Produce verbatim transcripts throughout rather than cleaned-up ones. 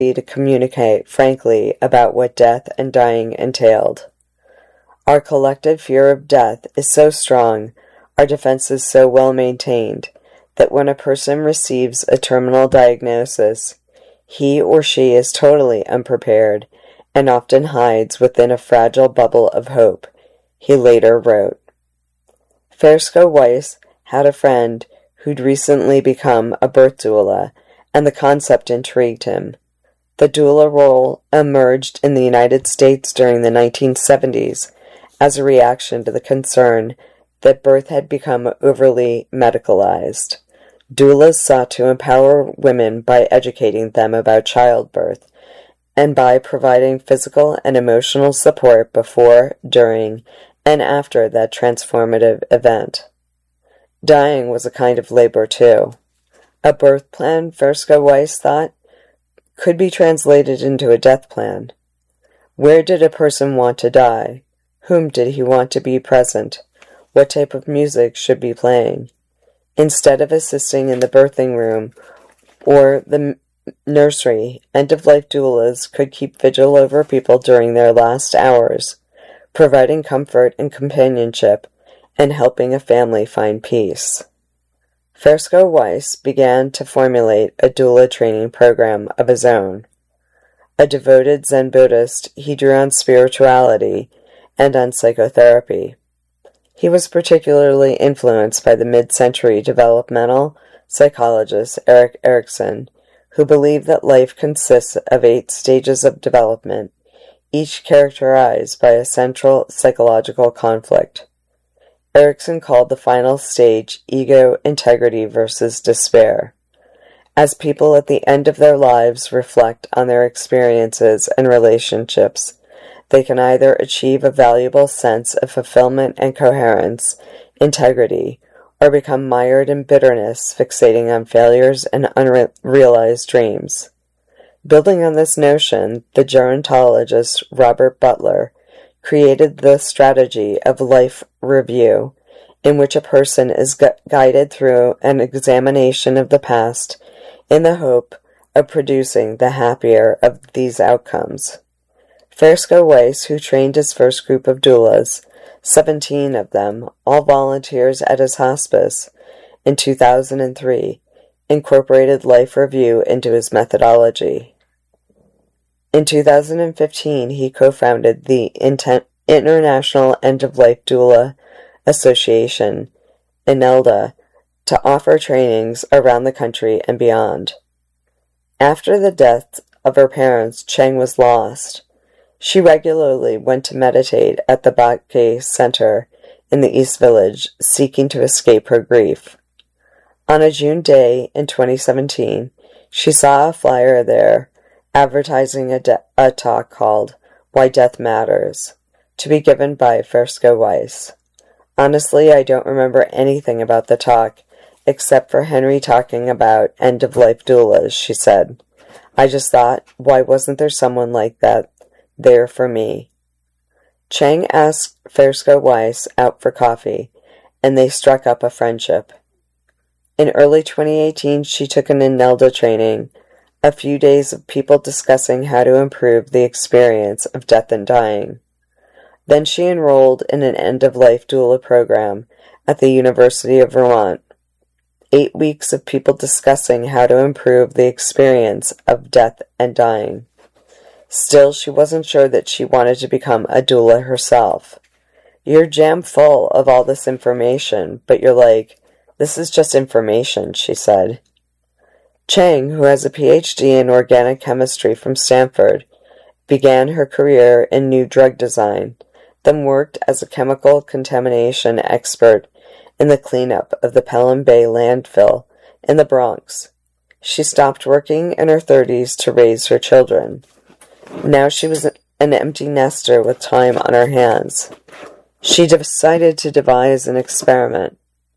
to communicate frankly about what death and dying entailed. Our collective fear of death is so strong, our defenses so well maintained, that when a person receives a terminal diagnosis, he or she is totally unprepared and often hides within a fragile bubble of hope, he later wrote. Fersko Weiss had a friend who'd recently become a birth doula, and the concept intrigued him. The doula role emerged in the United States during the nineteen seventies as a reaction to the concern that birth had become overly medicalized. Doulas sought to empower women by educating them about childbirth, and by providing physical and emotional support before, during, and after that transformative event. Dying was a kind of labor, too. A birth plan, Fersko Weiss thought, could be translated into a death plan. Where did a person want to die? Whom did he want to be present? What type of music should be playing? Instead of assisting in the birthing room or the nursery, end-of-life doulas could keep vigil over people during their last hours, providing comfort and companionship, and helping a family find peace. Fersko Weiss began to formulate a doula training program of his own. A devoted Zen Buddhist, he drew on spirituality and on psychotherapy. He was particularly influenced by the mid-century developmental psychologist Erik Erikson, who believed that life consists of eight stages of development, each characterized by a central psychological conflict. Erikson called the final stage ego integrity versus despair. As people at the end of their lives reflect on their experiences and relationships, they can either achieve a valuable sense of fulfillment and coherence, integrity, or become mired in bitterness, fixating on failures and unrealized dreams. Building on this notion, the gerontologist Robert Butler created the strategy of life review, in which a person is gu- guided through an examination of the past in the hope of producing the happier of these outcomes. Fersko Weiss, who trained his first group of doulas, seventeen of them, all volunteers at his hospice, in two thousand three, incorporated life review into his methodology. In two thousand fifteen, he co-founded the Inten- International End-of-Life Doula Association, INELDA, to offer trainings around the country and beyond. After the death of her parents, Cheng was lost. She regularly went to meditate at the Bakke Center in the East Village, seeking to escape her grief. On a June day in twenty seventeen, she saw a flyer there advertising a, de- a talk called Why Death Matters, to be given by Fersko Weiss. Honestly, I don't remember anything about the talk, except for Henry talking about end-of-life doulas, she said. I just thought, why wasn't there someone like that there for me? Cheng asked Fersko Weiss out for coffee, and they struck up a friendship. In early twenty eighteen, she took an INELDA training, a few days of people discussing how to improve the experience of death and dying. Then she enrolled in an end-of-life doula program at the University of Vermont. Eight weeks of people discussing how to improve the experience of death and dying. Still, she wasn't sure that she wanted to become a doula herself. You're jam full of all this information, but you're like, this is just information, she said. Cheng, who has a P H D in organic chemistry from Stanford, began her career in new drug design, then worked as a chemical contamination expert in the cleanup of the Pelham Bay landfill in the Bronx. She stopped working in her thirties to raise her children. Now she was an empty nester with time on her hands. She decided to devise an experiment.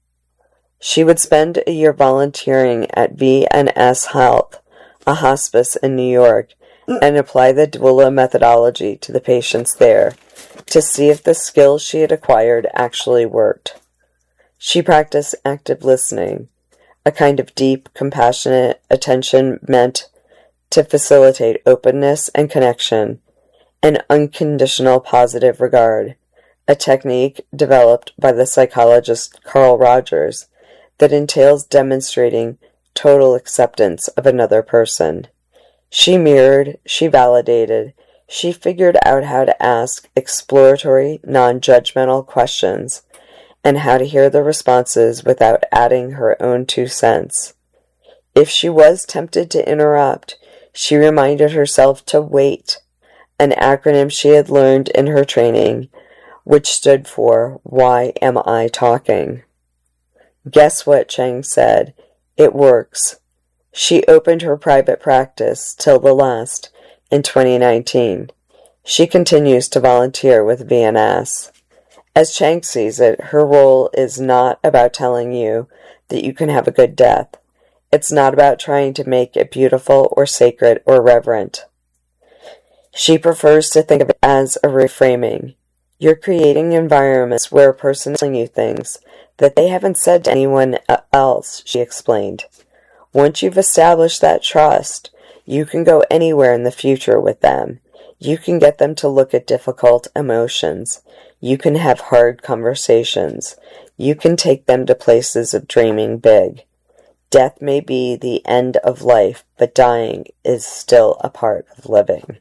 She would spend a year volunteering at V and S Health, a hospice in New York, and apply the doula methodology to the patients there to see if the skills she had acquired actually worked. She practiced active listening, a kind of deep, compassionate attention meant to facilitate openness and connection, and unconditional positive regard, a technique developed by the psychologist Carl Rogers that entails demonstrating total acceptance of another person. She mirrored, she validated, she figured out how to ask exploratory, non-judgmental questions and how to hear the responses without adding her own two cents. If she was tempted to interrupt, she reminded herself to wait, an acronym she had learned in her training, which stood for Why Am I Talking? Guess what, Chang said? It works. She opened her private practice till the last in twenty nineteen. She continues to volunteer with V N S. As Chang sees it, her role is not about telling you that you can have a good death. It's not about trying to make it beautiful or sacred or reverent. She prefers to think of it as a reframing. You're creating environments where a person is telling you things that they haven't said to anyone else, she explained. Once you've established that trust, you can go anywhere in the future with them. You can get them to look at difficult emotions. You can have hard conversations. You can take them to places of dreaming big. Death may be the end of life, but dying is still a part of living.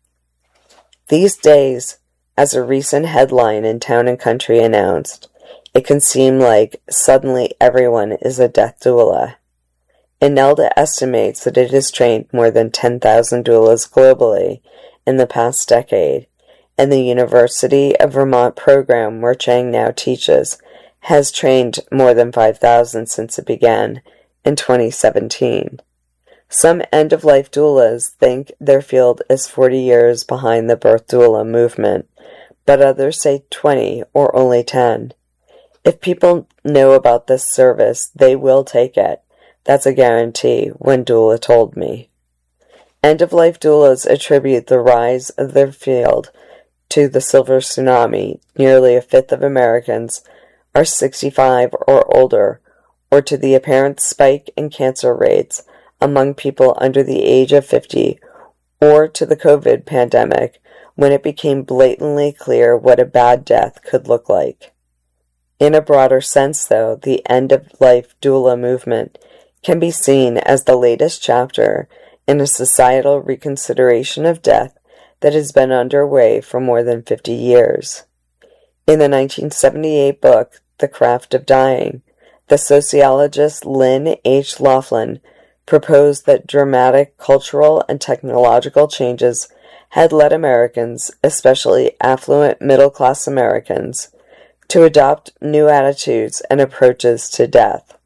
These days, as a recent headline in Town and Country announced, it can seem like suddenly everyone is a death doula. Inelda estimates that it has trained more than ten thousand doulas globally in the past decade, and the University of Vermont program where Chang now teaches has trained more than five thousand since it began in twenty seventeen. Some end-of-life doulas think their field is forty years behind the birth doula movement, but others say twenty or only ten. If people know about this service, they will take it. That's a guarantee, one doula told me. End-of-life doulas attribute the rise of their field to the silver tsunami. Nearly a fifth of Americans are sixty-five or older, or to the apparent spike in cancer rates among people under the age of fifty, or to the COVID pandemic, when it became blatantly clear what a bad death could look like. In a broader sense, though, the end-of-life doula movement can be seen as the latest chapter in a societal reconsideration of death that has been underway for more than fifty years. In the nineteen seventy-eight book, The Craft of Dying, the sociologist Lynn H. Laughlin proposed that dramatic cultural and technological changes had led Americans, especially affluent middle-class Americans, to adopt new attitudes and approaches to death.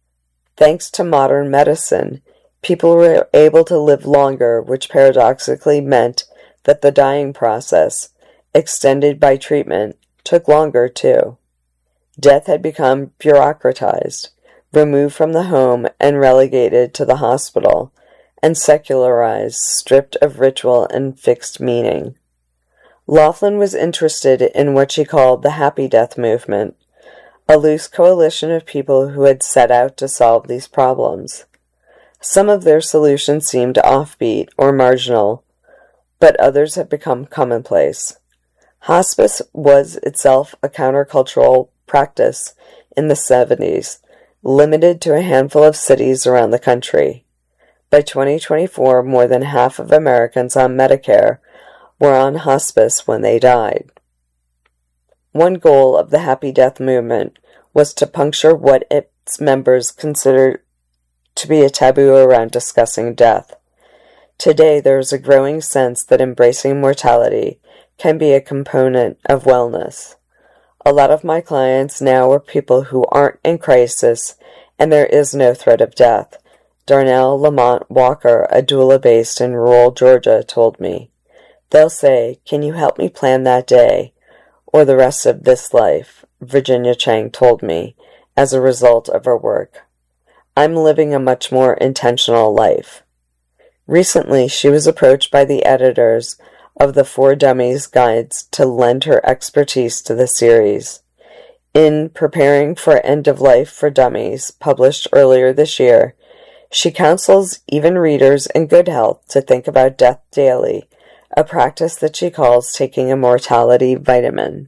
Thanks to modern medicine, people were able to live longer, which paradoxically meant that the dying process, extended by treatment, took longer too. Death had become bureaucratized, removed from the home and relegated to the hospital, and secularized, stripped of ritual and fixed meaning. Laughlin was interested in what she called the Happy Death movement, a loose coalition of people who had set out to solve these problems. Some of their solutions seemed offbeat or marginal, but others have become commonplace. Hospice was itself a countercultural practice in the seventies, limited to a handful of cities around the country. By twenty twenty-four, more than half of Americans on Medicare were on hospice when they died. One goal of the Happy Death movement was to puncture what its members considered to be a taboo around discussing death. Today, there is a growing sense that embracing mortality can be a component of wellness. A lot of my clients now are people who aren't in crisis and there is no threat of death. Darnell Lamont Walker, a doula based in rural Georgia, told me. They'll say, "Can you help me plan that day or the rest of this life?" Virginia Chang told me, as a result of her work. I'm living a much more intentional life. Recently, she was approached by the editors of the For Dummies guides to lend her expertise to the series. In preparing for End of Life for Dummies, published earlier this year, She counsels even readers in good health to think about death daily, a practice that she calls taking a mortality vitamin.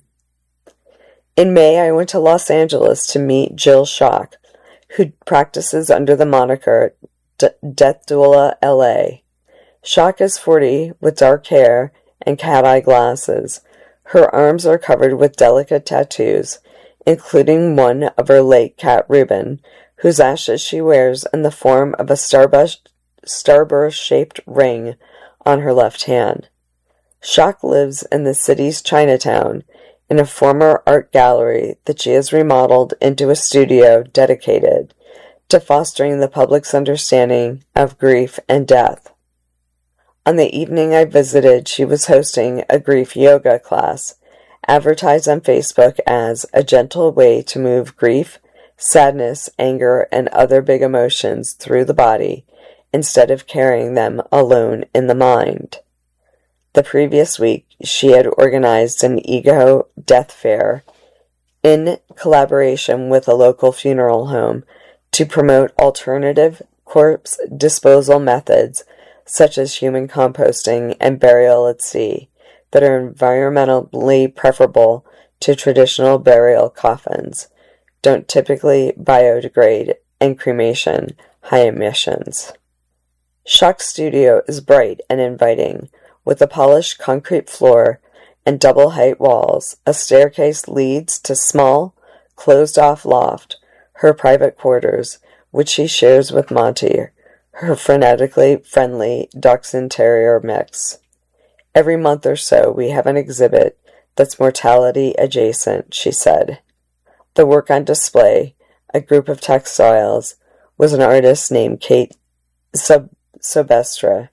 In May, I went to Los Angeles to meet Jill Schock, who practices under the moniker D- Death Doula L A. Schock is forty, with dark hair and cat-eye glasses. Her arms are covered with delicate tattoos, including one of her late cat Reuben, whose ashes she wears in the form of a starburst, starburst-shaped ring on her left hand. Schock lives in the city's Chinatown, in a former art gallery that she has remodeled into a studio dedicated to fostering the public's understanding of grief and death. On the evening I visited, she was hosting a grief yoga class, advertised on Facebook as a gentle way to move grief, sadness, anger, and other big emotions through the body instead of carrying them alone in the mind. The previous week, she had organized an ego death fair in collaboration with a local funeral home to promote alternative corpse disposal methods such as human composting and burial at sea that are environmentally preferable to traditional burial coffins, don't typically biodegrade, and cremation, high emissions. Schock's studio is bright and inviting, with a polished concrete floor and double-height walls. A staircase leads to small, closed-off loft, her private quarters, which she shares with Monty, her frenetically friendly Dachshund Terrier mix. Every month or so we have an exhibit that's mortality adjacent, she said. The work on display, a group of textiles, was an artist named Kate Sub- Sobestra.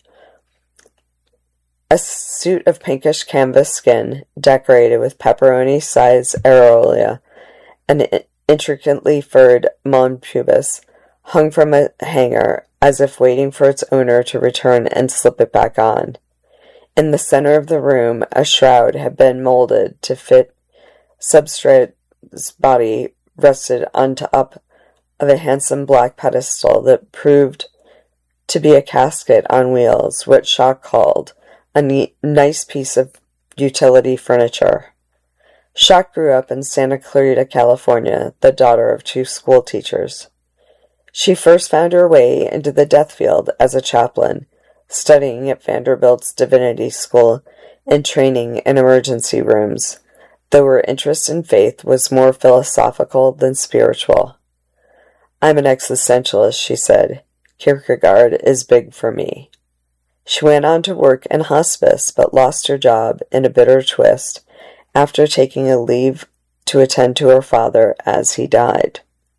A suit of pinkish canvas skin, decorated with pepperoni-sized aureola, an intricately furred mon pubis, hung from a hanger as if waiting for its owner to return and slip it back on. In the center of the room, a shroud had been molded to fit Substrate's body, rested on top of a handsome black pedestal that proved to be a casket on wheels, what Schock called a neat, nice piece of utility furniture. Schock grew up in Santa Clarita, California, the daughter of two school teachers. She first found her way into the death field as a chaplain, studying at Vanderbilt's Divinity School and training in emergency rooms, though her interest in faith was more philosophical than spiritual. I'm an existentialist, she said. Kierkegaard is big for me. She went on to work in hospice, but lost her job in a bitter twist after taking a leave to attend to her father as he died.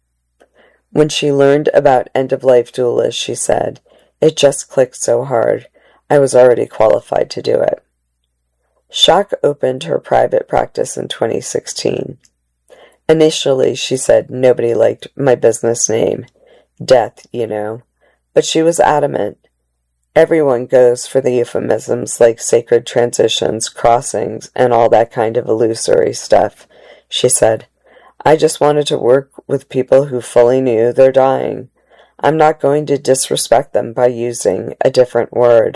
When she learned about end-of-life doulas, she said, "It just clicked so hard. I was already qualified to do it." Schock opened her private practice in twenty sixteen. Initially, she said, nobody liked my business name. Death, you know. But she was adamant. Everyone goes for the euphemisms like sacred transitions, crossings, and all that kind of illusory stuff, she said. I just wanted to work with people who fully knew they're dying. I'm not going to disrespect them by using a different word.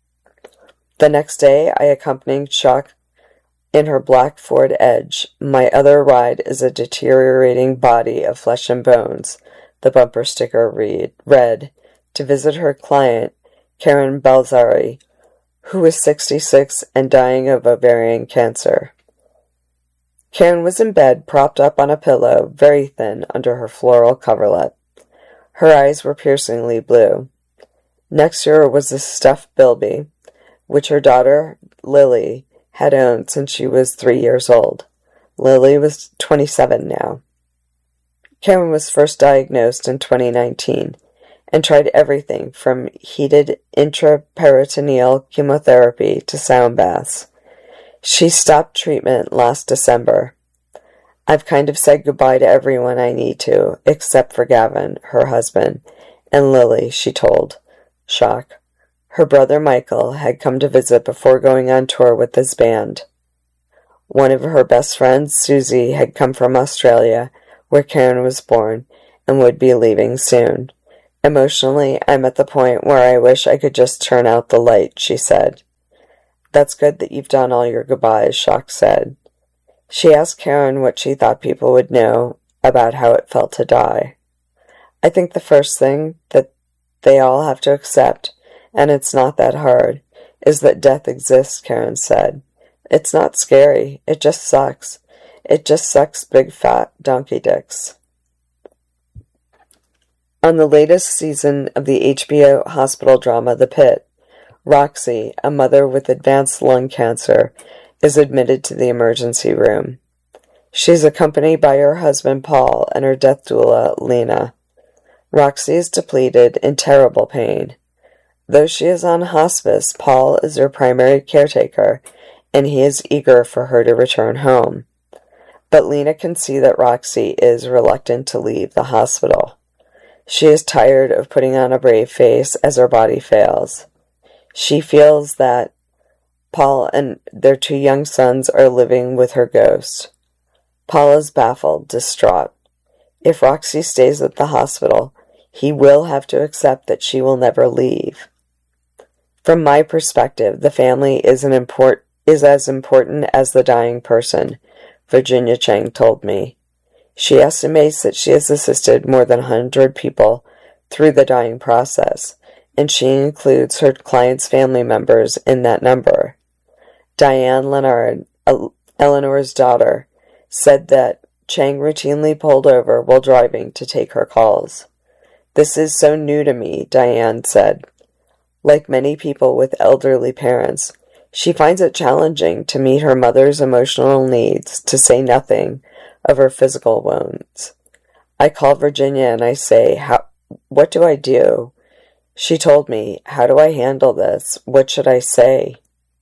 The next day, I accompanied Schock in her black Ford Edge. My other ride is a deteriorating body of flesh and bones, the bumper sticker read, read, to visit her client, Karen Balzari, who was sixty-six and dying of ovarian cancer. Karen was in bed, propped up on a pillow, very thin under her floral coverlet. Her eyes were piercingly blue. Next to her was a stuffed bilby, which her daughter, Lily, had owned since she was three years old. Lily was twenty-seven now. Karen was first diagnosed in twenty nineteen and tried everything from heated intraperitoneal chemotherapy to sound baths. She stopped treatment last December. I've kind of said goodbye to everyone I need to, except for Gavin, her husband, and Lily, she told. Schock. Her brother Michael had come to visit before going on tour with his band. One of her best friends, Susie, had come from Australia, where Karen was born, and would be leaving soon. Emotionally, I'm at the point where I wish I could just turn out the light, she said. That's good that you've done all your goodbyes, Shock said. She asked Karen what she thought people would know about how it felt to die. I think the first thing that they all have to accept, and it's not that hard, is that death exists, Karen said. It's not scary. It just sucks. It just sucks big fat donkey dicks. On the latest season of the H B O hospital drama The Pit, Roxy, a mother with advanced lung cancer, is admitted to the emergency room. She's accompanied by her husband Paul and her death doula, Lena. Roxy is depleted, in terrible pain. Though she is on hospice, Paul is her primary caretaker, and he is eager for her to return home. But Lena can see that Roxy is reluctant to leave the hospital. She is tired of putting on a brave face as her body fails. She feels that Paul and their two young sons are living with her ghost. Paul is baffled, distraught. If Roxy stays at the hospital, he will have to accept that she will never leave. From my perspective, the family is an import is as important as the dying person, Virginia Chang told me. She estimates that she has assisted more than one hundred people through the dying process, and she includes her clients' family members in that number. Diane Leonard, Eleanor's daughter, said that Chang routinely pulled over while driving to take her calls. This is so new to me, Diane said. Like many people with elderly parents, she finds it challenging to meet her mother's emotional needs, to say nothing of her physical wounds. I call Virginia and I say, "How? What do I do?" She told me, "How do I handle this? What should I say?"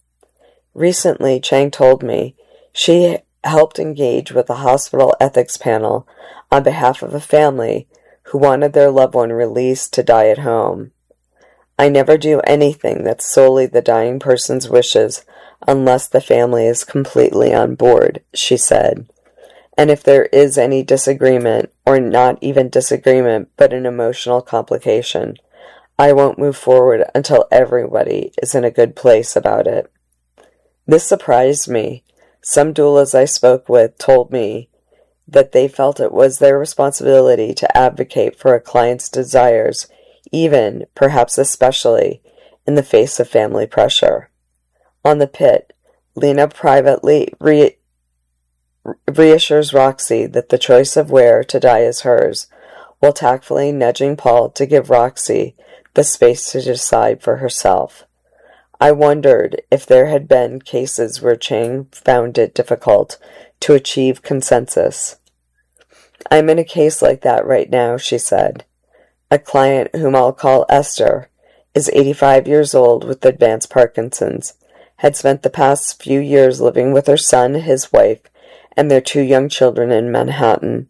Recently, Chang told me she helped engage with the hospital ethics panel on behalf of a family who wanted their loved one released to die at home. I never do anything that's solely the dying person's wishes unless the family is completely on board, she said. And if there is any disagreement, or not even disagreement, but an emotional complication, I won't move forward until everybody is in a good place about it. This surprised me. Some doulas I spoke with told me that they felt it was their responsibility to advocate for a client's desires, even, perhaps especially, in the face of family pressure. On The Pit, Lena privately re- reassures Roxy that the choice of where to die is hers, while tactfully nudging Paul to give Roxy the space to decide for herself. I wondered if there had been cases where Chang found it difficult to achieve consensus. I'm in a case like that right now, she said. A client whom I'll call Esther is eighty-five years old with advanced Parkinson's, had spent the past few years living with her son, his wife, and their two young children in Manhattan.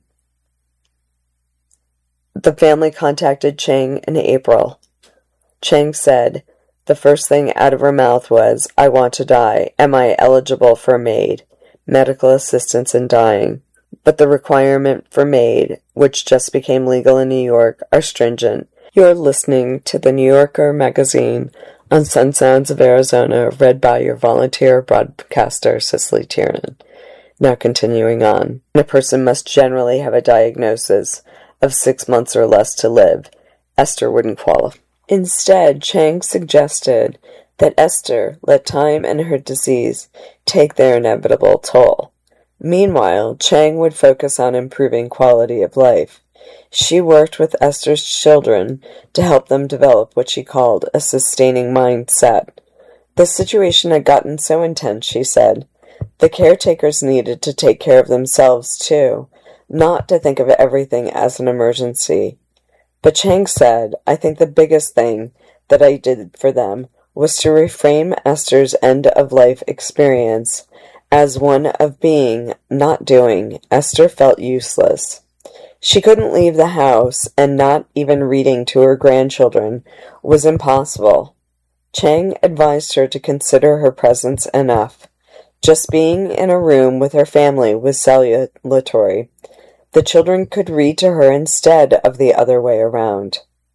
The family contacted Chang in April. Chang said, the first thing out of her mouth was, "I want to die. Am I eligible for MAID, medical assistance in dying?" But the requirement for MAID, which just became legal in New York, are stringent. You're listening to the New Yorker magazine on Sun Sounds of Arizona, read by your volunteer broadcaster, Cicely Tiernan. Now continuing on. A person must generally have a diagnosis of six months or less to live. Esther wouldn't qualify. Instead, Chang suggested that Esther let time and her disease take their inevitable toll. Meanwhile, Chang would focus on improving quality of life. She worked with Esther's children to help them develop what she called a sustaining mindset. The situation had gotten so intense, she said. The caretakers needed to take care of themselves too, not to think of everything as an emergency. But Chang said, I think the biggest thing that I did for them was to reframe Esther's end-of-life experience as one of being, not doing. Esther felt useless. She couldn't leave the house, and not even reading to her grandchildren was impossible. Chang advised her to consider her presence enough. Just being in a room with her family was salutary. The children could read to her instead of the other way around.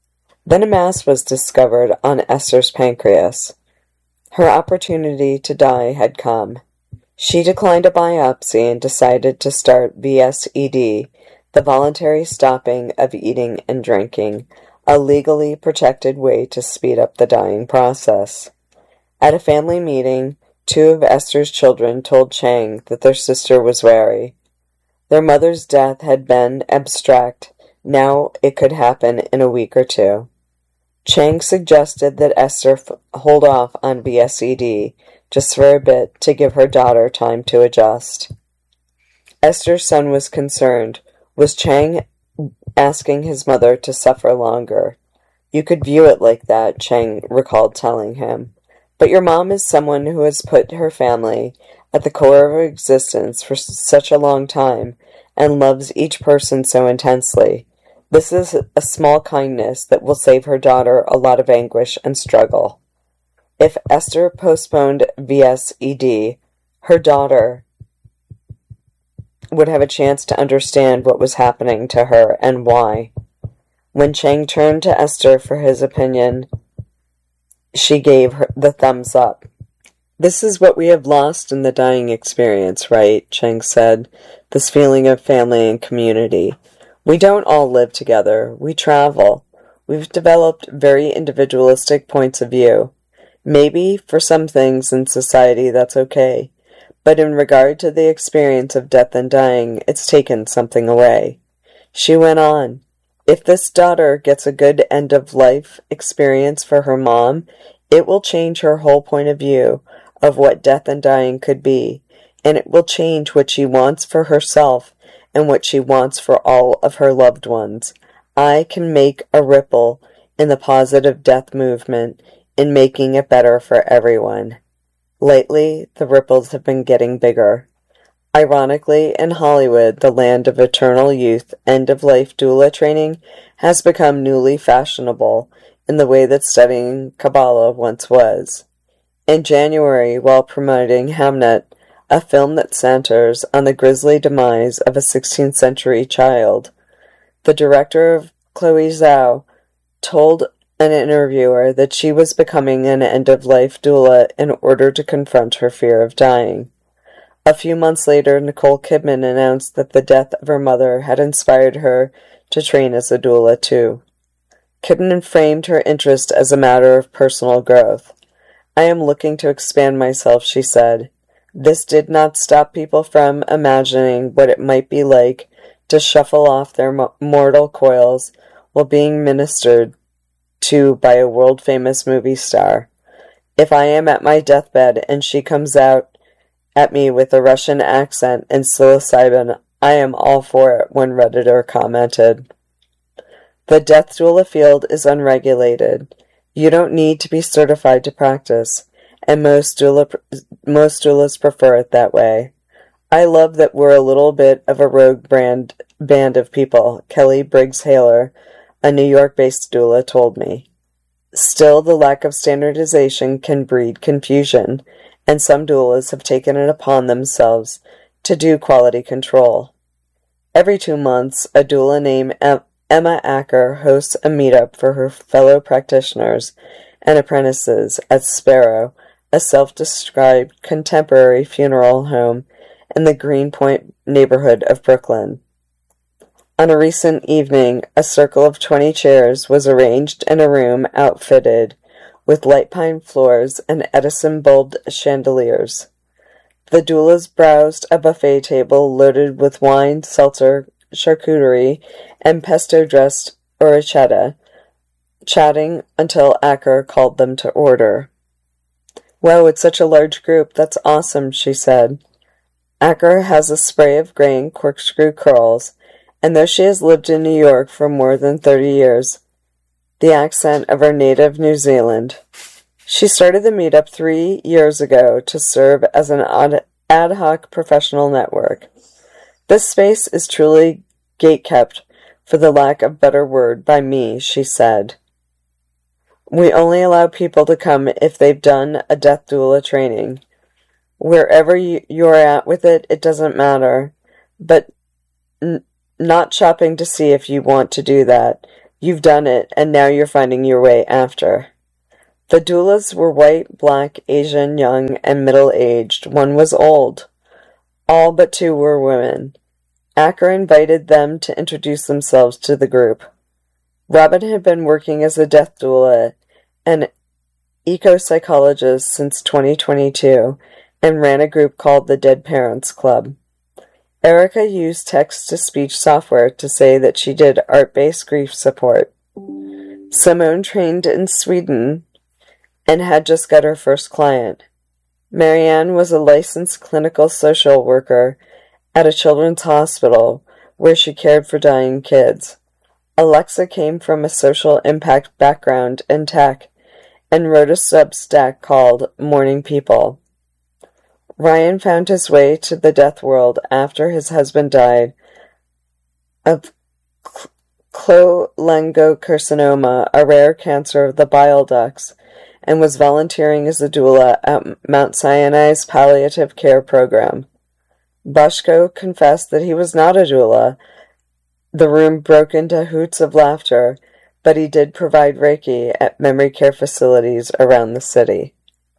Then a mass was discovered on Esther's pancreas. Her opportunity to die had come. She declined a biopsy and decided to start V S E D, the voluntary stopping of eating and drinking, a legally protected way to speed up the dying process. At a family meeting, two of Esther's children told Chang that their sister was wary. Their mother's death had been abstract. Now it could happen in a week or two. Chang suggested that Esther f- hold off on V S E D just for a bit to give her daughter time to adjust. Esther's son was concerned. Was Chang asking his mother to suffer longer? You could view it like that, Chang recalled telling him. But your mom is someone who has put her family at the core of her existence for such a long time and loves each person so intensely. This is a small kindness that will save her daughter a lot of anguish and struggle. If Esther postponed V S E D, her daughter would have a chance to understand what was happening to her and why. When Chang turned to Esther for his opinion, she gave her the thumbs up. This is what we have lost in the dying experience, right? Chang said. This feeling of family and community. We don't all live together. We travel. We've developed very individualistic points of view. Maybe for some things in society that's okay. But in regard to the experience of death and dying, it's taken something away. She went on. If this daughter gets a good end-of-life experience for her mom, it will change her whole point of view of what death and dying could be, and it will change what she wants for herself and what she wants for all of her loved ones. I can make a ripple in the positive death movement in making it better for everyone. Lately, the ripples have been getting bigger. Ironically, in Hollywood, the land of eternal youth, end-of-life doula training has become newly fashionable in the way that studying Kabbalah once was. In January, while promoting Hamnet, a film that centers on the grisly demise of a sixteenth century child, the director of Chloe Zhao told an interviewer that she was becoming an end-of-life doula in order to confront her fear of dying. A few months later, Nicole Kidman announced that the death of her mother had inspired her to train as a doula too. Kidman framed her interest as a matter of personal growth. I am looking to expand myself, she said. This did not stop people from imagining what it might be like to shuffle off their mortal coils while being ministered to by a world-famous movie star. If I am at my deathbed and she comes out at me with a Russian accent and psilocybin, I am all for it, one Redditor commented. The death doula field is unregulated. You don't need to be certified to practice, and most doula, most doulas prefer it that way. I love that we're a little bit of a rogue brand band of people, Kelly Briggs-Haler, a New York-based doula, told me. Still, the lack of standardization can breed confusion, and some doulas have taken it upon themselves to do quality control. Every two months, a doula named Emma Acker hosts a meetup for her fellow practitioners and apprentices at Sparrow, a self-described contemporary funeral home in the Greenpoint neighborhood of Brooklyn. On a recent evening, a circle of twenty chairs was arranged in a room outfitted with light pine floors and Edison-bulbed chandeliers. The doulas browsed a buffet table loaded with wine, seltzer, charcuterie, and pesto-dressed orecchietta, chatting until Acker called them to order. Wow, it's such a large group. That's awesome, she said. Acker has a spray of graying corkscrew curls, and though she has lived in New York for more than thirty years, the accent of her native New Zealand. She started the meetup three years ago to serve as an ad hoc professional network. This space is truly gatekept, for the lack of better word, by me, she said. We only allow people to come if they've done a death doula training. Wherever you, you're at with it, it doesn't matter. But n- not shopping to see if you want to do that. You've done it, and now you're finding your way after. The doulas were white, black, Asian, young, and middle-aged. One was old. All but two were women. Acker invited them to introduce themselves to the group. Robin had been working as a death doula and eco-psychologist since twenty twenty-two and ran a group called the Dead Parents Club. Erica used text-to-speech software to say that she did art-based grief support. Simone trained in Sweden and had just got her first client. Marianne was a licensed clinical social worker at a children's hospital where she cared for dying kids. Alexa came from a social impact background in tech and wrote a Substack called Morning People. Ryan found his way to the death world after his husband died of cholangiocarcinoma, a rare cancer of the bile ducts, and was volunteering as a doula at Mount Sinai's palliative care program. Boshko confessed that he was not a doula. The room broke into hoots of laughter, but he did provide Reiki at memory care facilities around the city.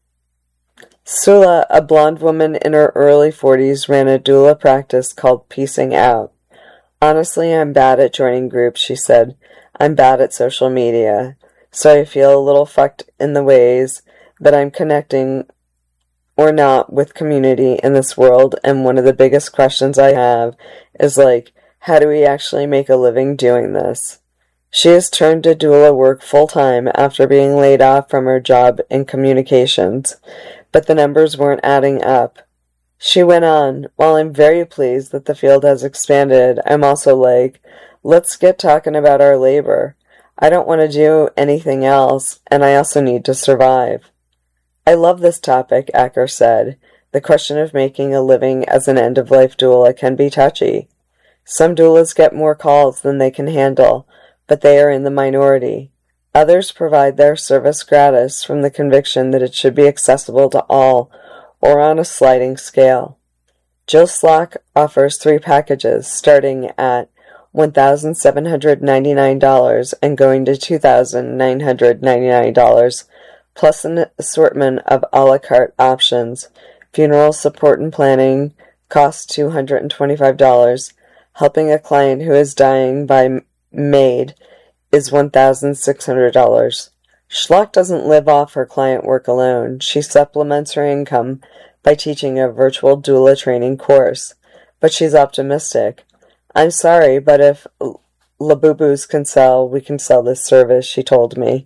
Sula, a blonde woman in her early forties, ran a doula practice called Piecing Out. Honestly, I'm bad at joining groups, she said. I'm bad at social media, so I feel a little fucked in the ways that I'm connecting or not with community in this world, and one of the biggest questions I have is like, how do we actually make a living doing this? She has turned to doula work full-time after being laid off from her job in communications, but the numbers weren't adding up. She went on, while I'm very pleased that the field has expanded, I'm also like, let's get talking about our labor. I don't want to do anything else, and I also need to survive. I love this topic, Acker said. The question of making a living as an end-of-life doula can be touchy. Some doulas get more calls than they can handle, but they are in the minority. Others provide their service gratis from the conviction that it should be accessible to all, or on a sliding scale. Jill Slock offers three packages, starting at one thousand seven hundred ninety-nine dollars and going to two thousand nine hundred ninety-nine dollars, plus an assortment of a la carte options. Funeral support and planning costs two hundred twenty-five dollars. Helping a client who is dying by maid is one thousand six hundred dollars. Schlock doesn't live off her client work alone. She supplements her income by teaching a virtual doula training course. But she's optimistic. I'm sorry, but if Labubus can sell, we can sell this service, she told me.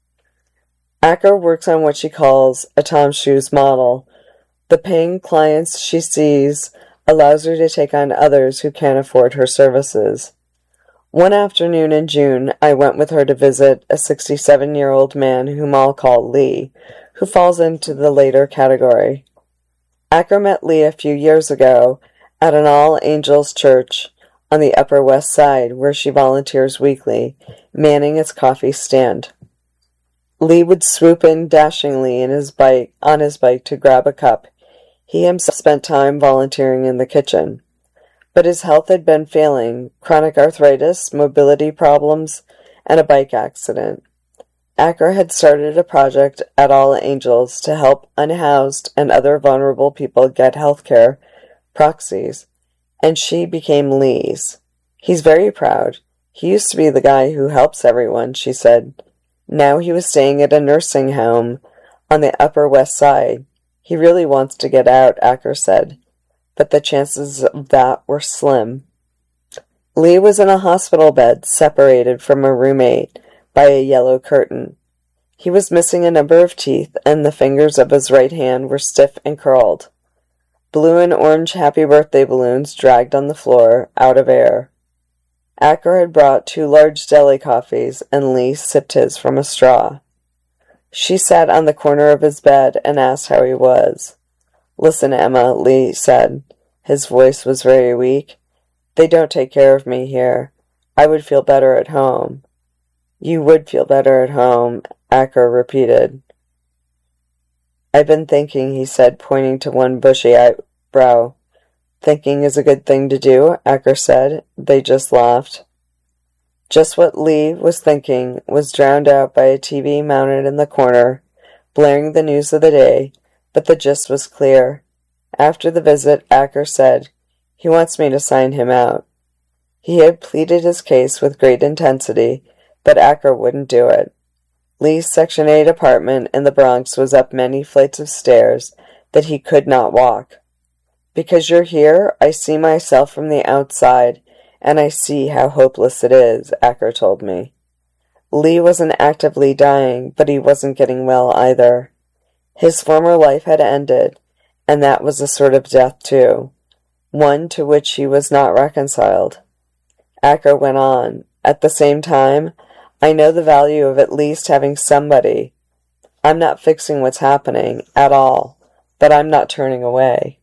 Acker works on what she calls a Tom Shoes model. The paying clients she sees allows her to take on others who can't afford her services. One afternoon in June, I went with her to visit a sixty-seven-year-old man whom I'll call Lee, who falls into the later category. Acker met Lee a few years ago at an All Angels church on the Upper West Side, where she volunteers weekly, manning its coffee stand. Lee would swoop in dashingly in his bike, on his bike to grab a cup. He himself spent time volunteering in the kitchen. But his health had been failing, chronic arthritis, mobility problems, and a bike accident. Acker had started a project at All Angels to help unhoused and other vulnerable people get health care proxies, and she became Lee's. He's very proud. He used to be the guy who helps everyone, she said. Now he was staying at a nursing home on the Upper West Side. He really wants to get out, Acker said, but the chances of that were slim. Lee was in a hospital bed, separated from a roommate by a yellow curtain. He was missing a number of teeth, and the fingers of his right hand were stiff and curled. Blue and orange happy birthday balloons dragged on the floor, out of air. Acker had brought two large deli coffees, and Lee sipped his from a straw. She sat on the corner of his bed and asked how he was. Listen, Emma, Lee said. His voice was very weak. They don't take care of me here. I would feel better at home. You would feel better at home, Acker repeated. I've been thinking, he said, pointing to one bushy eyebrow. Thinking is a good thing to do, Acker said. They just laughed. Just what Lee was thinking was drowned out by a T V mounted in the corner, blaring the news of the day, but the gist was clear. After the visit, Acker said, "He wants me to sign him out." He had pleaded his case with great intensity, but Acker wouldn't do it. Lee's Section eight apartment in the Bronx was up many flights of stairs that he could not walk. "Because you're here, I see myself from the outside, and I see how hopeless it is," Acker told me. Lee wasn't actively dying, but he wasn't getting well either. His former life had ended, and that was a sort of death too, one to which he was not reconciled. Acker went on, "At the same time, I know the value of at least having somebody. I'm not fixing what's happening at all, but I'm not turning away."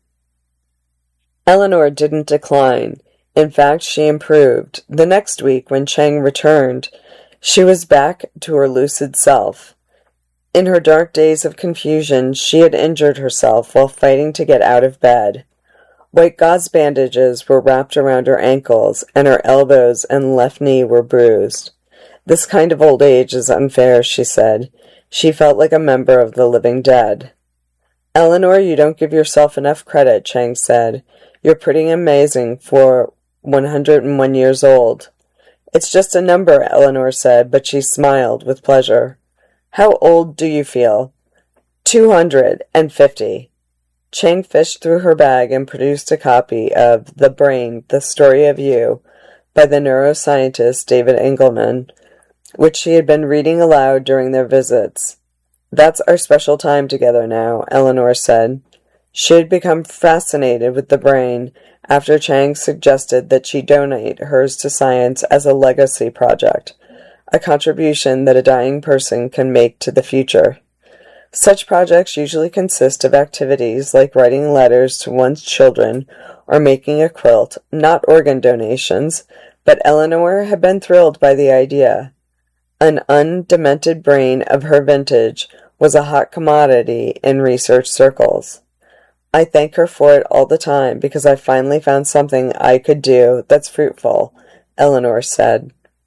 Eleanor didn't decline. In fact, she improved. The next week, when Chang returned, she was back to her lucid self. In her dark days of confusion, she had injured herself while fighting to get out of bed. White gauze bandages were wrapped around her ankles, and her elbows and left knee were bruised. "This kind of old age is unfair," she said. She felt like a member of the living dead. "Eleanor, you don't give yourself enough credit," Chang said. "You're pretty amazing for one hundred and one years old." "It's just a number," Eleanor said, but she smiled with pleasure. "How old do you feel?" Two hundred and fifty. Chang fished through her bag and produced a copy of The Brain, The Story of You by the neuroscientist David Engelman, which she had been reading aloud during their visits. "That's our special time together now," Eleanor said. She had become fascinated with the brain after Chang suggested that she donate hers to science as a legacy project, a contribution that a dying person can make to the future. Such projects usually consist of activities like writing letters to one's children or making a quilt, not organ donations, but Eleanor had been thrilled by the idea. An undemented brain of her vintage was a hot commodity in research circles. "I thank her for it all the time because I finally found something I could do that's fruitful," Eleanor said.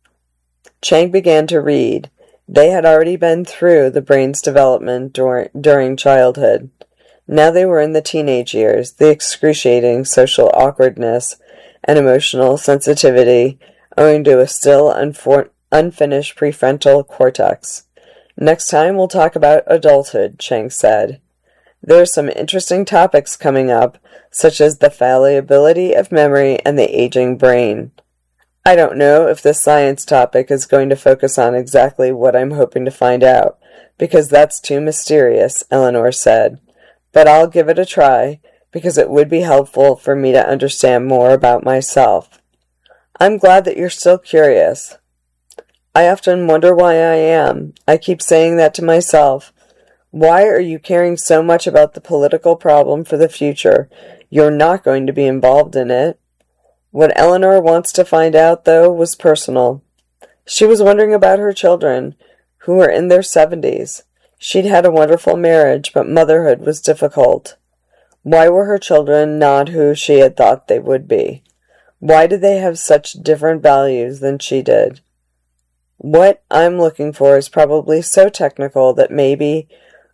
Chang began to read. They had already been through the brain's development dur- during childhood. Now they were in the teenage years, the excruciating social awkwardness and emotional sensitivity owing to a still unfor- unfinished prefrontal cortex. "Next time we'll talk about adulthood," Chang said. "There are some interesting topics coming up, such as the fallibility of memory and the aging brain. I don't know if this science topic is going to focus on exactly what I'm hoping to find out, because that's too mysterious," Eleanor said. "But I'll give it a try, because it would be helpful for me to understand more about myself." "I'm glad that you're still curious." "I often wonder why I am. I keep saying that to myself. Why are you caring so much about the political problem for the future? You're not going to be involved in it." What Eleanor wants to find out, though, was personal. She was wondering about her children, who were in their seventies. She'd had a wonderful marriage, but motherhood was difficult. Why were her children not who she had thought they would be? Why did they have such different values than she did? What I'm looking for is probably so technical that maybe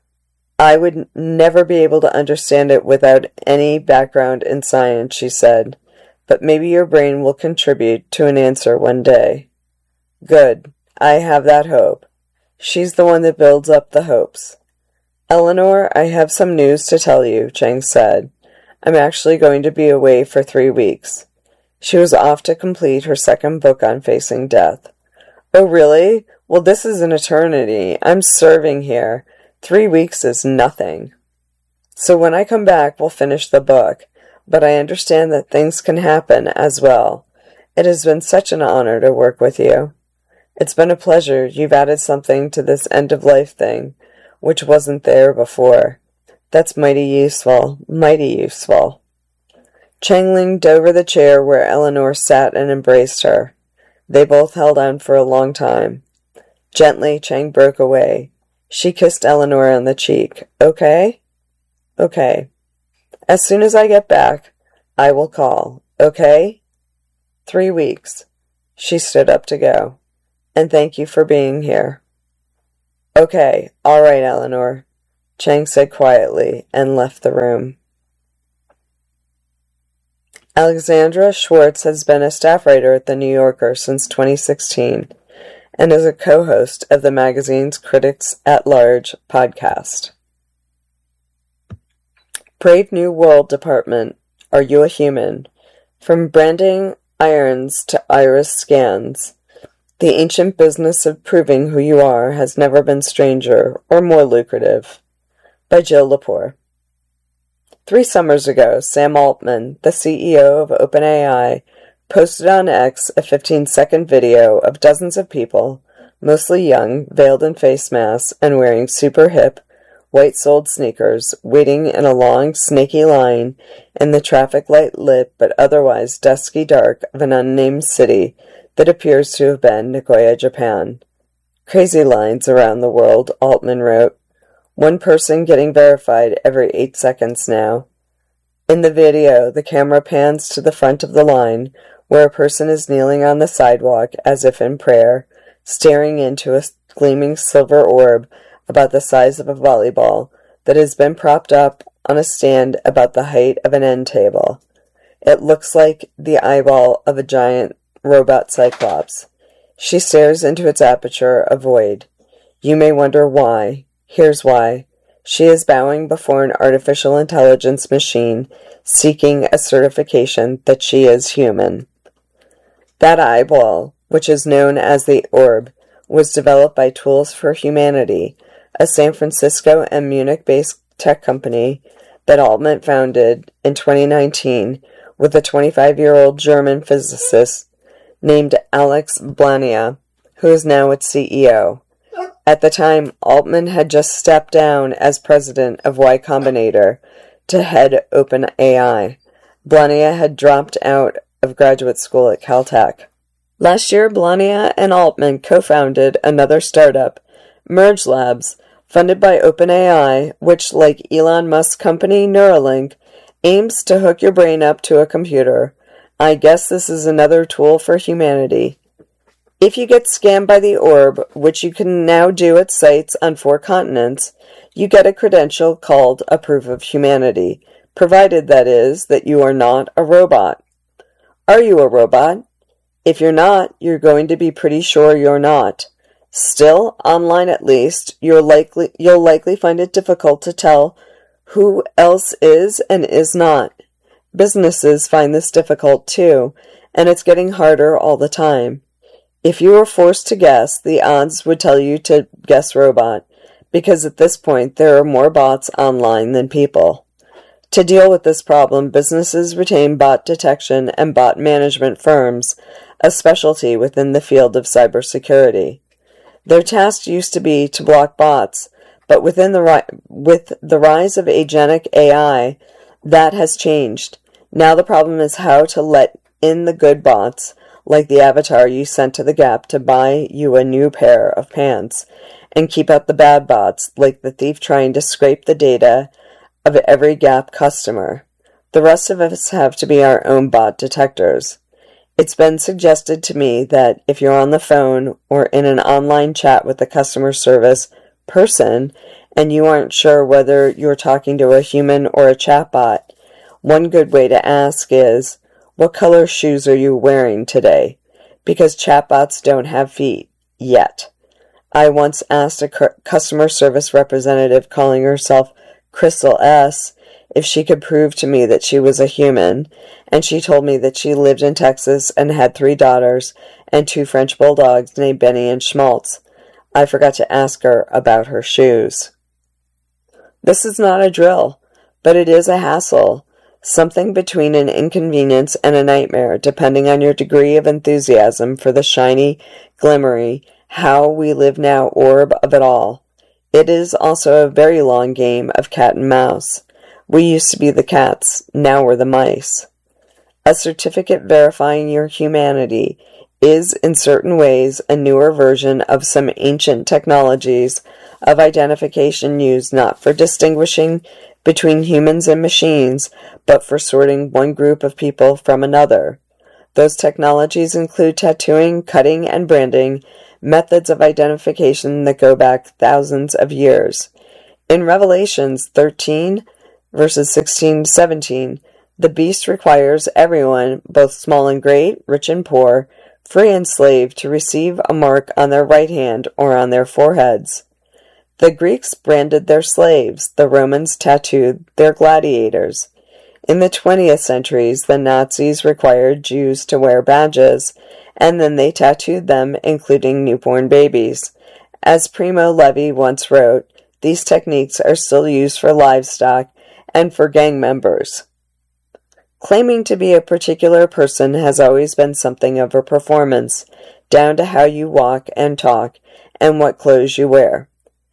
I would never be able to understand it without any background in science, she said. But maybe your brain will contribute to an answer one day. Good. I have that hope. She's the one that builds up the hopes. Eleanor, I have some news to tell you, Chang said. I'm actually going to be away for three weeks. She was off to complete her second book on facing death. Oh, really? Well, this is an eternity. I'm serving here. Three weeks is nothing. So when I come back, we'll finish the book. But I understand that things can happen as well. It has been such an honor to work with you. It's been a pleasure. You've added something to this end-of-life thing, which wasn't there before. That's mighty useful, mighty useful. Chang leaned over the chair where Eleanor sat and embraced her. They both held on for a long time. Gently, Chang broke away. She kissed Eleanor on the cheek. Okay? Okay. As soon as I get back, I will call. Okay? Three weeks. She stood up to go. And thank you for being here. Okay, all right, Eleanor, Chang said quietly and left the room. Alexandra Schwartz has been a staff writer at The New Yorker since twenty sixteen and is a co-host of the magazine's Critics at Large podcast. Brave New World Department, Are You a Human? From branding irons to iris scans, the ancient business of proving who you are has never been stranger or more lucrative. By Jill Lepore. Three summers ago, Sam Altman, the C E O of OpenAI, posted on X a fifteen-second video of dozens of people, mostly young, veiled in face masks, and wearing super hip, white-soled sneakers, waiting in a long, snaky line in the traffic light-lit but otherwise dusky dark of an unnamed city that appears to have been Nagoya, Japan. Crazy lines around the world, Altman wrote. One person getting verified every eight seconds now. In the video, the camera pans to the front of the line, where a person is kneeling on the sidewalk as if in prayer, staring into a gleaming silver orb about the size of a volleyball that has been propped up on a stand about the height of an end table. It looks like the eyeball of a giant robot cyclops. She stares into its aperture, a void. You may wonder why. Here's why. She is bowing before an artificial intelligence machine, seeking a certification that she is human. That eyeball, which is known as the Orb, was developed by Tools for Humanity, a San Francisco and Munich-based tech company that Altman founded in twenty nineteen with a twenty-five-year-old German physicist named Alex Blania, who is now its C E O. At the time, Altman had just stepped down as president of Y Combinator to head OpenAI. Blania had dropped out of graduate school at Caltech. Last year, Blania and Altman co-founded another startup, Merge Labs, funded by OpenAI, which, like Elon Musk's company Neuralink, aims to hook your brain up to a computer. I guess this is another tool for humanity. If you get scammed by the Orb, which you can now do at sites on four continents, you get a credential called a proof of humanity, provided, that is, that you are not a robot. Are you a robot? If you're not, you're going to be pretty sure you're not. Still, online at least, you're likely, you'll likely find it difficult to tell who else is and is not. Businesses find this difficult too, and it's getting harder all the time. If you were forced to guess, the odds would tell you to guess robot, because at this point there are more bots online than people. To deal with this problem, businesses retain bot detection and bot management firms, a specialty within the field of cybersecurity. Their task used to be to block bots, but within the ri- with the rise of agentic A I, that has changed. Now the problem is how to let in the good bots, like the avatar you sent to the Gap to buy you a new pair of pants, and keep out the bad bots, like the thief trying to scrape the data of every Gap customer. The rest of us have to be our own bot detectors. It's been suggested to me that if you're on the phone or in an online chat with a customer service person and you aren't sure whether you're talking to a human or a chatbot, one good way to ask is, what color shoes are you wearing today? Because chatbots don't have feet. Yet. I once asked a cu- customer service representative calling herself Crystal S. if she could prove to me that she was a human, and she told me that she lived in Texas and had three daughters and two French bulldogs named Benny and Schmaltz. I forgot to ask her about her shoes. This is not a drill, but it is a hassle. Something between an inconvenience and a nightmare, depending on your degree of enthusiasm for the shiny, glimmery, how we live now orb of it all. It is also a very long game of cat and mouse. We used to be the cats, now we're the mice. A certificate verifying your humanity is, in certain ways, a newer version of some ancient technologies of identification used not for distinguishing between humans and machines, but for sorting one group of people from another. Those technologies include tattooing, cutting, and branding, methods of identification that go back thousands of years. In Revelations thirteen, verses sixteen to seventeen, the beast requires everyone, both small and great, rich and poor, free and slave, to receive a mark on their right hand or on their foreheads. The Greeks branded their slaves, the Romans tattooed their gladiators. In the twentieth centuries, the Nazis required Jews to wear badges, and then they tattooed them, including newborn babies. As Primo Levi once wrote, these techniques are still used for livestock and for gang members. Claiming to be a particular person has always been something of a performance, down to how you walk and talk and what clothes you wear.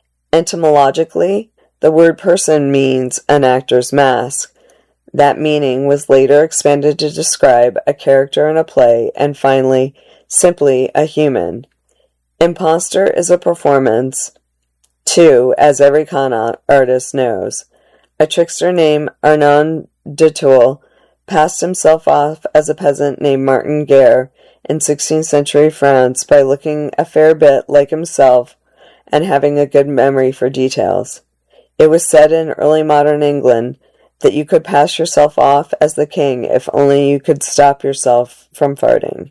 Etymologically, the word person means an actor's mask. That meaning was later expanded to describe a character in a play, and finally, simply a human. Imposter is a performance, too, as every con artist knows. A trickster named Arnaud de Toul passed himself off as a peasant named Martin Guerre in sixteenth century France by looking a fair bit like himself and having a good memory for details. It was said in early modern England that you could pass yourself off as the king if only you could stop yourself from farting.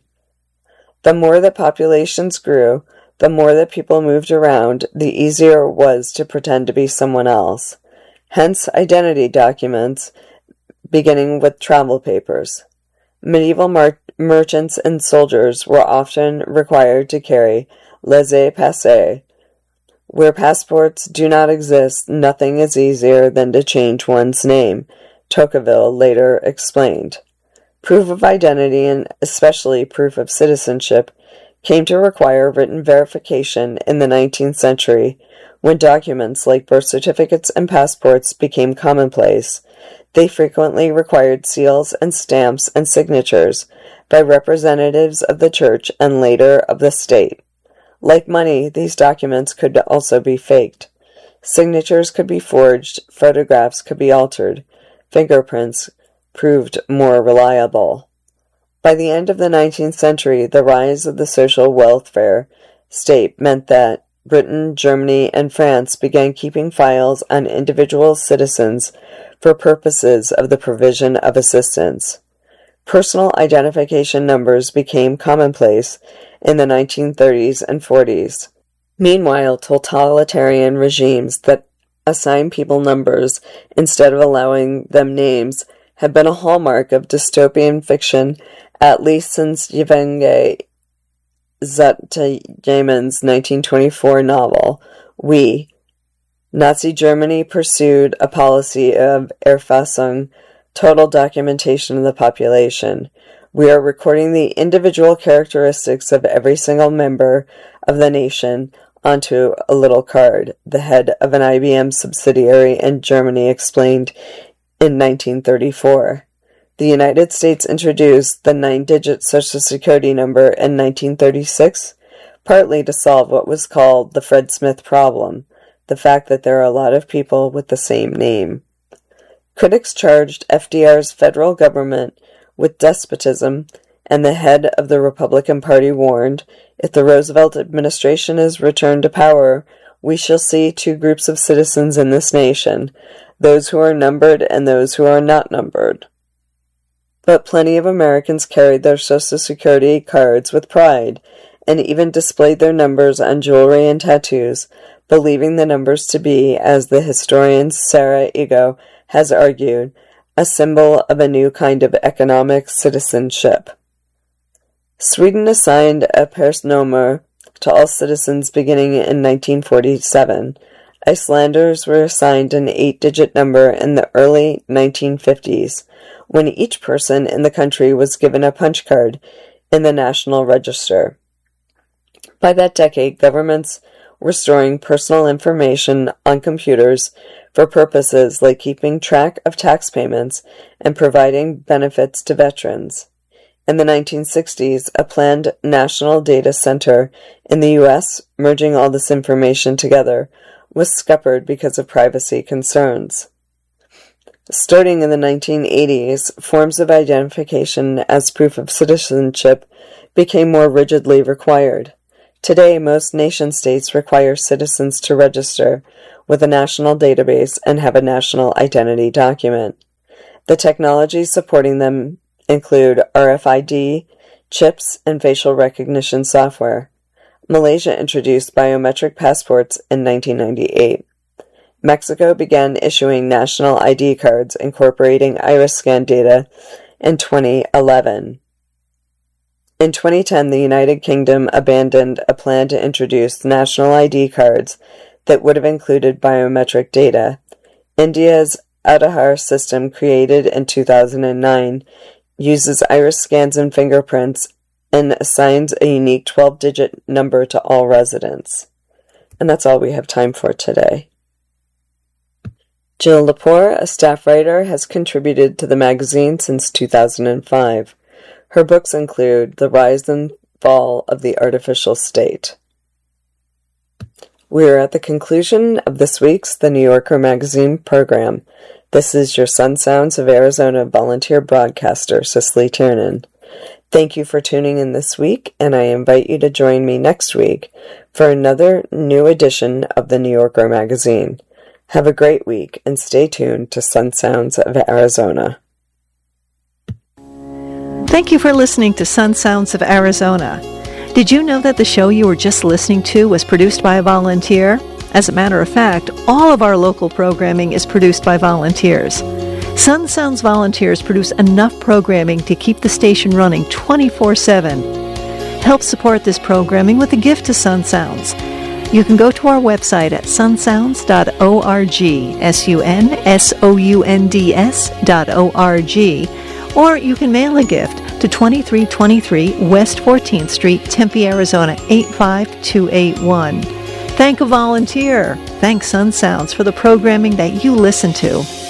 The more that populations grew, the more that people moved around, the easier it was to pretend to be someone else. Hence identity documents, beginning with travel papers. Medieval mar- merchants and soldiers were often required to carry laissez-passer. Where passports do not exist, nothing is easier than to change one's name, Tocqueville later explained. Proof of identity, and especially proof of citizenship, came to require written verification in the nineteenth century, when documents like birth certificates and passports became commonplace. They frequently required seals and stamps and signatures by representatives of the church and later of the state. Like money, these documents could also be faked. Signatures could be forged, photographs could be altered, fingerprints proved more reliable. By the end of the nineteenth century, the rise of the social welfare state meant that Britain, Germany, and France began keeping files on individual citizens for purposes of the provision of assistance. Personal identification numbers became commonplace in the nineteen thirties and forties. Meanwhile, totalitarian regimes that assign people numbers instead of allowing them names have been a hallmark of dystopian fiction, at least since Yevgeny Zetayeman's nineteen twenty-four novel, We. Nazi Germany pursued a policy of Erfassung, total documentation of the population. We are recording the individual characteristics of every single member of the nation onto a little card, the head of an I B M subsidiary in Germany explained in nineteen thirty-four. The United States introduced the nine-digit Social Security number in nineteen thirty-six, partly to solve what was called the Fred Smith problem, the fact that there are a lot of people with the same name. Critics charged F D R's federal government with despotism, and the head of the Republican Party warned, if the Roosevelt administration is returned to power, we shall see two groups of citizens in this nation, those who are numbered and those who are not numbered. But plenty of Americans carried their Social Security cards with pride, and even displayed their numbers on jewelry and tattoos, believing the numbers to be, as the historian Sarah Ego has argued, a symbol of a new kind of economic citizenship. Sweden assigned a personnummer to all citizens beginning in nineteen forty-seven. Icelanders were assigned an eight-digit number in the early nineteen fifties, when each person in the country was given a punch card in the National Register. By that decade, governments were storing personal information on computers for purposes like keeping track of tax payments and providing benefits to veterans. In the nineteen sixties, a planned national data center in the U S, merging all this information together, was scuppered because of privacy concerns. Starting in the nineteen eighties, forms of identification as proof of citizenship became more rigidly required. Today, most nation-states require citizens to register with a national database and have a national identity document. The technologies supporting them include R F I D, chips, and facial recognition software. Malaysia introduced biometric passports in nineteen ninety-eight. Mexico began issuing national I D cards incorporating iris scan data in twenty eleven. In twenty ten, the United Kingdom abandoned a plan to introduce national I D cards that would have included biometric data. India's Aadhaar system, created in two thousand nine, uses iris scans and fingerprints and assigns a unique twelve-digit number to all residents. And that's all we have time for today. Jill Lepore, a staff writer, has contributed to the magazine since two thousand five. Her books include The Rise and Fall of the Artificial State. We are at the conclusion of this week's The New Yorker Magazine program. This is your Sun Sounds of Arizona volunteer broadcaster, Cicely Tiernan. Thank you for tuning in this week, and I invite you to join me next week for another new edition of The New Yorker Magazine. Have a great week, and stay tuned to Sun Sounds of Arizona. Thank you for listening to Sun Sounds of Arizona. Did you know that the show you were just listening to was produced by a volunteer? As a matter of fact, all of our local programming is produced by volunteers. Sun Sounds volunteers produce enough programming to keep the station running twenty-four seven. Help support this programming with a gift to Sun Sounds. You can go to our website at sun sounds dot org, S U N S O U N D S dot O R G, or you can mail a gift to twenty-three twenty-three West fourteenth Street, Tempe, Arizona, eight five two eight one. Thank a volunteer. Thank Sun Sounds for the programming that you listen to.